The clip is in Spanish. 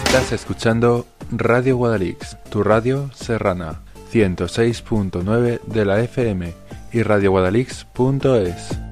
Estás escuchando Radio Guadalix, tu radio serrana, 106.9 de la FM y radioguadalix.es.